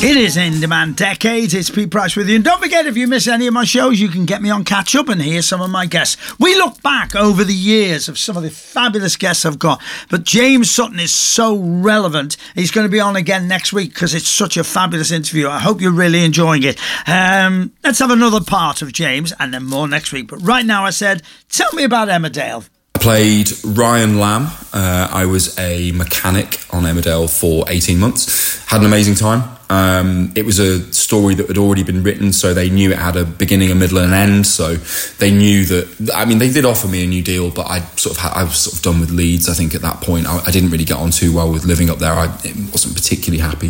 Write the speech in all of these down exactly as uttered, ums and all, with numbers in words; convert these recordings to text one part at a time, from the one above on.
It is In Demand Decades. It's Pete Price with you. And don't forget, if you miss any of my shows, you can get me on Catch Up and hear some of my guests. We look back over the years of some of the fabulous guests I've got. But James Sutton is so relevant. He's going to be on again next week because it's such a fabulous interview. I hope you're really enjoying it. Um, let's have another part of James and then more next week. But right now I said, tell me about Emmerdale. Played Ryan Lamb. Uh, I was a mechanic on Emmerdale for eighteen months. Had an amazing time. Um, it was a story that had already been written, so they knew it had a beginning, a middle, and an end. So they knew that. I mean, they did offer me a new deal, but I sort of had, I was sort of done with Leeds. I think at that point, I, I didn't really get on too well with living up there. I wasn't particularly happy,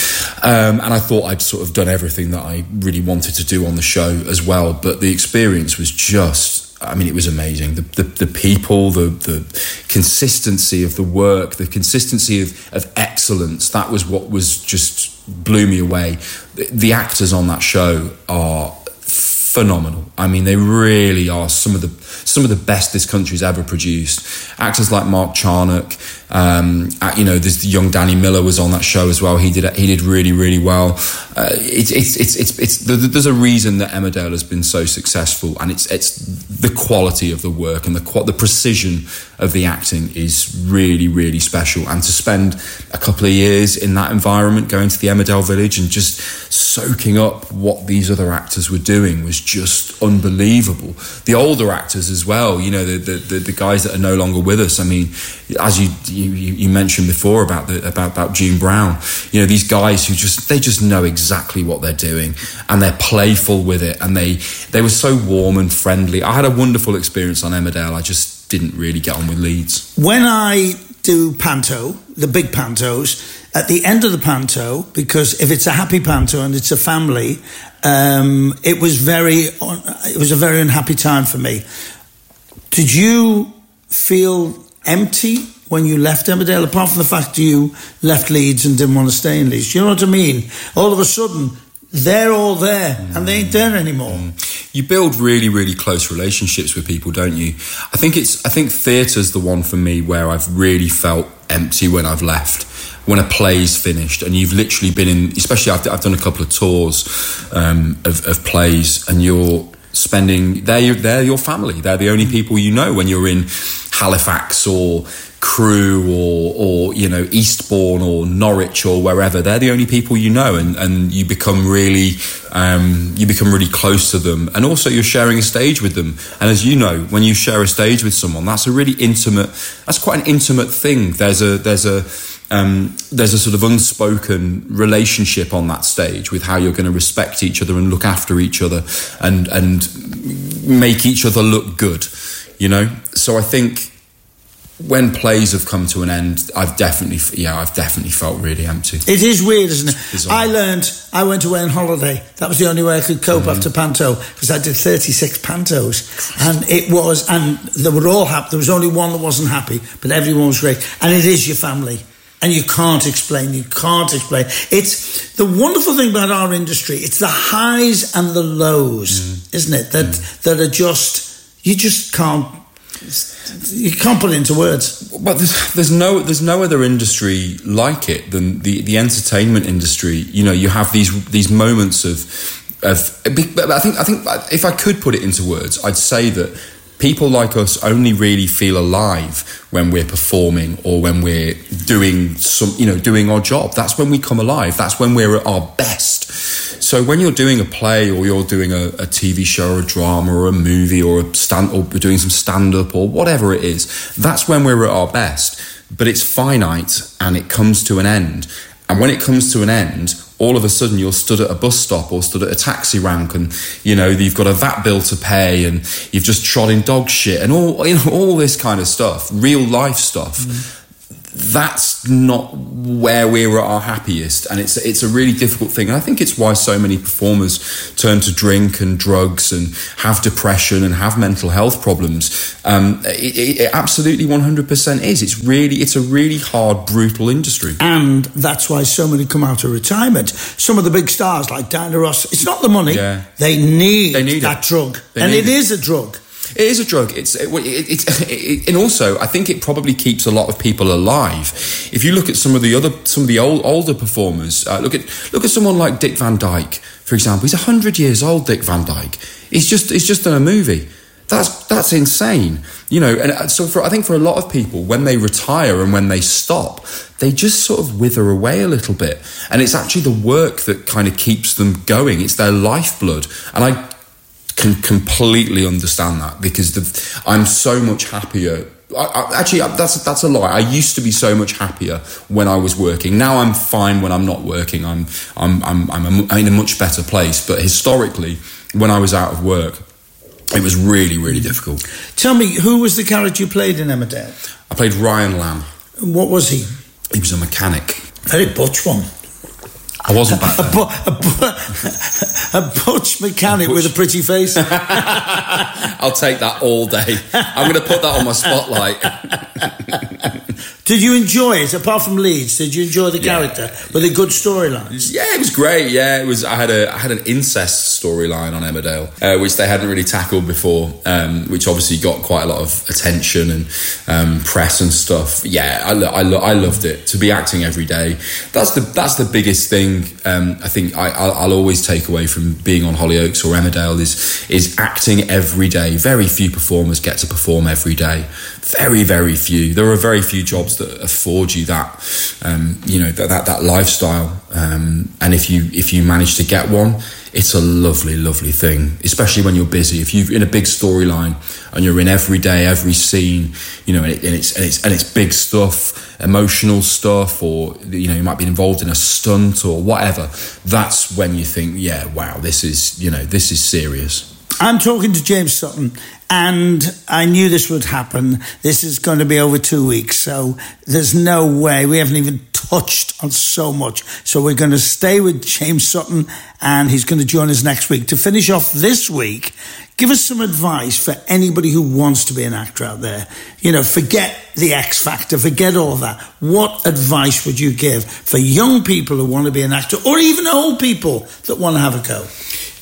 um, and I thought I'd sort of done everything that I really wanted to do on the show as well. But the experience was just. I mean, it was amazing. The, the the people, the the consistency of the work, the consistency of, of excellence. That was what was just blew me away. The, the actors on that show are phenomenal. I mean, they really are some of the some of the best this country's ever produced. Actors like Mark Charnock, um, you know, there's the young Danny Miller was on that show as well. He did he did really really well. Uh, it's it's it's it's it's there's a reason that Emmerdale has been so successful, and it's it's the quality of the work and the the precision of the acting is really really special. And to spend a couple of years in that environment, going to the Emmerdale Village and just soaking up what these other actors were doing was just unbelievable. The older actors as well, you know, the the, the, the guys that are no longer with us. I mean, as you, you you mentioned before about the about about June Brown, you know, these guys who just they just know exactly what they're doing and they're playful with it, and they they were so warm and friendly. I had a wonderful experience on Emmerdale. I just didn't really get on with Leeds. When I do panto, the big pantos, at the end of the panto, because if it's a happy panto and it's a family, um, it was very, it was a very unhappy time for me. Did you feel empty when you left Emmerdale, apart from the fact you left Leeds and didn't want to stay in Leeds? You know what I mean? All of a sudden, they're all there mm. and they ain't there anymore. Mm. You build really, really close relationships with people, don't you? I think it's. I think theatre's the one for me where I've really felt empty when I've left. When a play's finished and you've literally been in, especially I've, I've done a couple of tours um, of, of plays, and you're spending, they're, they're your family. They're the only people you know when you're in Halifax or Crewe or, or you know, Eastbourne or Norwich or wherever. They're the only people you know, and, and you become really um, you become really close to them, and also you're sharing a stage with them. And as you know, when you share a stage with someone, that's a really intimate, that's quite an intimate thing. There's a there's a Um, there's a sort of unspoken relationship on that stage with how you're going to respect each other and look after each other and and make each other look good, you know. So I think when plays have come to an end, I've definitely, yeah, I've definitely felt really empty. It is weird, isn't it? Bizarre. I learned, I went away on holiday. That was the only way I could cope mm-hmm. after panto, because I did thirty-six pantos, and it was, and they were all happy. There was only one that wasn't happy, but everyone was great. And it is your family. And you can't explain, you can't explain. It's the wonderful thing about our industry, it's the highs and the lows, mm. isn't it? That mm. that are just, you just can't, you can't put it into words. But there's, there's no there's no other industry like it than the, the entertainment industry. You know, you have these these moments of, of, I think, I think if I could put it into words, I'd say that people like us only really feel alive when we're performing or when we're doing some, you know, doing our job. That's when we come alive. That's when we're at our best. So when you're doing a play or you're doing a, a T V show or a drama or a movie or a stand or doing some stand-up or whatever it is, that's when we're at our best. But it's finite and it comes to an end. And when it comes to an end, all of a sudden you're stood at a bus stop or stood at a taxi rank, and you know you've got a V A T bill to pay, and you've just trod in dog shit, and all you know all this kind of stuff, real life stuff. Mm. That's not where we're at our happiest, and it's it's a really difficult thing. And I think it's why so many performers turn to drink and drugs and have depression and have mental health problems. Um, it, it absolutely one hundred percent is. It's really it's a really hard, brutal industry, and that's why so many come out of retirement. Some of the big stars like Diana Ross. It's not the money; yeah. they need, they need that it. drug, they and it, it is a drug. It is a drug. It's it, it, it, it, and also I think it probably keeps a lot of people alive. If you look at some of the other, some of the old, older performers, uh, look at look at someone like Dick Van Dyke, for example. He's a hundred years old. Dick Van Dyke. He's just he's just done a movie. That's that's insane, you know. And so for I think for a lot of people, when they retire and when they stop, they just sort of wither away a little bit. And it's actually the work that kind of keeps them going. It's their lifeblood. And I can completely understand that, because the, I'm so much happier. I, I, actually, that's that's a lie. I used to be so much happier when I was working. Now I'm fine when I'm not working. I'm I'm I'm I'm, a, I'm in a much better place. But historically, when I was out of work, it was really, really difficult. Tell me, who was the character you played in Emmerdale? I played Ryan Lamb. What was he? He was a mechanic. Very butch one. I wasn't back then. A, bu- a, bu- a butch mechanic a butch. with a pretty face. I'll take that all day. I'm going to put that on my spotlight. Did you enjoy it? Apart from Leeds, did you enjoy the yeah. character? Were they good storylines? Yeah, it was great. Yeah, it was. I had a I had an incest storyline on Emmerdale, uh, which they hadn't really tackled before, um, which obviously got quite a lot of attention and um, press and stuff. Yeah, I, lo- I, lo- I loved it. To be acting every day, that's the that's the biggest thing. Um, I think I, I'll, I'll always take away from being on Hollyoaks or Emmerdale is is acting every day. Very few performers get to perform every day. Very, very few. There are very few jobs that afford you that, um, you know, that that, that lifestyle. Um, and if you if you manage to get one, it's a lovely, lovely thing. Especially when you're busy. If you're in a big storyline and you're in every day, every scene, you know, and, it, and it's and it's and it's big stuff, emotional stuff, or you know, you might be involved in a stunt or whatever. That's when you think, yeah, wow, this is you know, this is serious. I'm talking to James Sutton, and I knew this would happen. This is going to be over two weeks, so there's no way. We haven't even touched on so much. So we're going to stay with James Sutton, and he's going to join us next week. To finish off this week, give us some advice for anybody who wants to be an actor out there. You know, forget the X Factor, forget all that. What advice would you give for young people who want to be an actor, or even old people that want to have a go?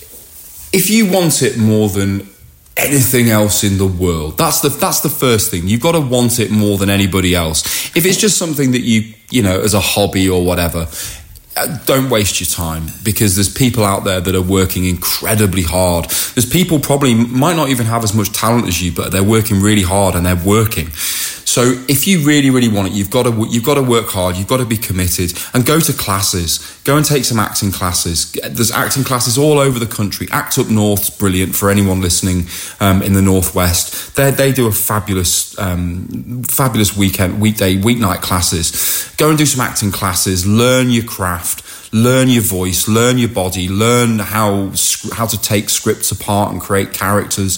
If you want it more than anything else in the world, that's the that's the first thing. You've got to want it more than anybody else. If it's just something that you, you know, as a hobby or whatever, don't waste your time, because there's people out there that are working incredibly hard. There's people probably might not even have as much talent as you, but they're working really hard and they're working. So if you really, really want it, you've got to you've got to work hard. You've got to be committed and go to classes. Go and take some acting classes. There's acting classes all over the country. Act Up North's brilliant for anyone listening um, in the Northwest. They they do a fabulous um, fabulous weekend, weekday, weeknight classes. Go and do some acting classes. Learn your craft. Learn your voice, learn your body, learn how how to take scripts apart and create characters.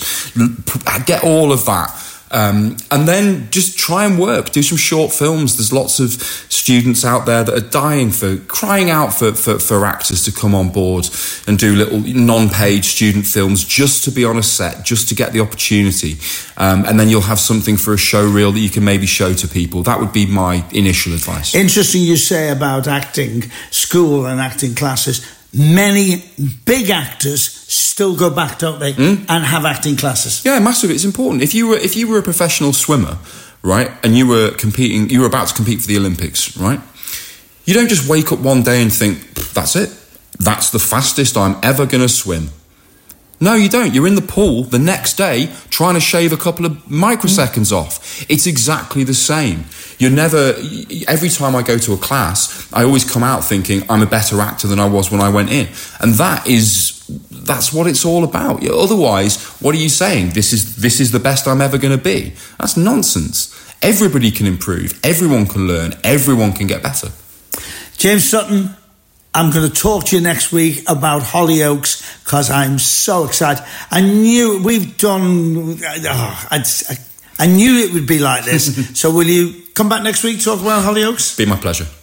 Get all of that. Um, and then just try and work, do some short films. There's lots of students out there that are dying for, crying out for, for, for actors to come on board and do little non-paid student films just to be on a set, just to get the opportunity. Um, and then you'll have something for a show reel that you can maybe show to people. That would be my initial advice. Interesting you say about acting school and acting classes. Many big actors still go back, don't they, mm. and have acting classes? Yeah, massive. It's important. If you were if you were a professional swimmer, right, and you were competing, you were about to compete for the Olympics, right? You don't just wake up one day and think, that's it. That's the fastest I'm ever going to swim. No, you don't. You're in the pool the next day trying to shave a couple of microseconds mm. off. It's exactly the same. You're never... Every time I go to a class, I always come out thinking I'm a better actor than I was when I went in. And that is... That's what it's all about. Otherwise, what are you saying? This is this is the best I'm ever going to be. That's nonsense. Everybody can improve. Everyone can learn. Everyone can get better. James Sutton, I'm going to talk to you next week about Hollyoaks because I'm so excited. I knew we've done... Oh, I, I knew it would be like this. So will you come back next week to talk about Hollyoaks? Be my pleasure.